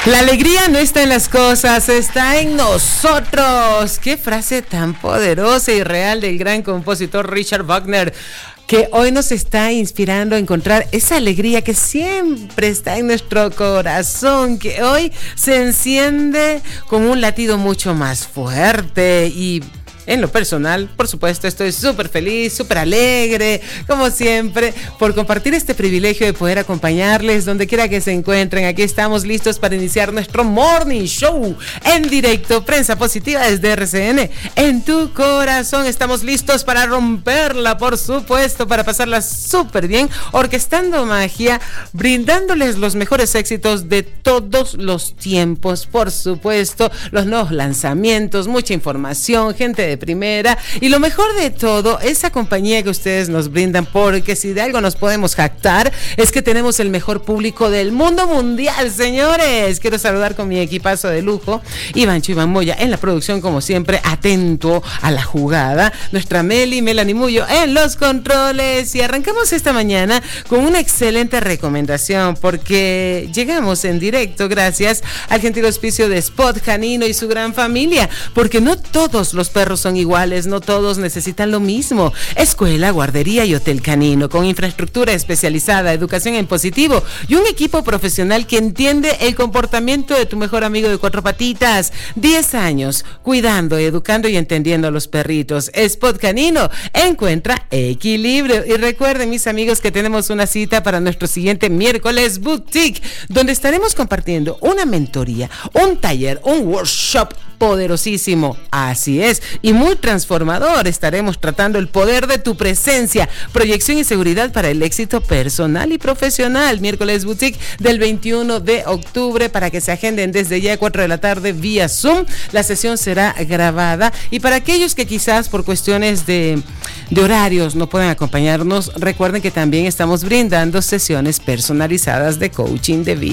La alegría no está en las cosas, está en nosotros. Qué frase tan poderosa y real del gran compositor Richard Wagner, que hoy nos está inspirando a encontrar esa alegría que siempre está en nuestro corazón, que hoy se enciende con un latido mucho más fuerte. Y en lo personal, por supuesto, estoy súper feliz, súper alegre, como siempre, por compartir este privilegio de poder acompañarles donde quiera que se encuentren. Aquí estamos listos para iniciar nuestro Morning Show en directo, Prensa Positiva desde RCN. En tu corazón estamos listos para romperla, por supuesto, para pasarla súper bien, orquestando magia, brindándoles los mejores éxitos de todos los tiempos, por supuesto, los nuevos lanzamientos, mucha información, gente de primera y lo mejor de todo, esa compañía que ustedes nos brindan, porque si de algo nos podemos jactar es que tenemos el mejor público del mundo mundial, señores. Quiero saludar con mi equipazo de lujo, Iván Moya en la producción, como siempre, atento a la jugada, nuestra Melanie Mullo en los controles, y arrancamos esta mañana con una excelente recomendación, porque llegamos en directo gracias al gentil auspicio de Spot Canino y su gran familia, porque no todos los perros son iguales, no todos necesitan lo mismo. Escuela, guardería y hotel canino con infraestructura especializada, educación en positivo y un equipo profesional que entiende el comportamiento de tu mejor amigo de cuatro patitas. 10 años cuidando, educando y entendiendo a los perritos. Spot Canino encuentra equilibrio. Y recuerden, mis amigos, que tenemos una cita para nuestro siguiente miércoles Boutique, donde estaremos compartiendo una mentoría, un taller, un workshop poderosísimo, así es, y muy transformador. Estaremos tratando el poder de tu presencia, proyección y seguridad para el éxito personal y profesional. Miércoles Boutique del 21 de octubre, para que se agenden desde ya 4 de la tarde vía Zoom. La sesión será grabada, y para aquellos que quizás por cuestiones de horarios no puedan acompañarnos, recuerden que también estamos brindando sesiones personalizadas de coaching de vida.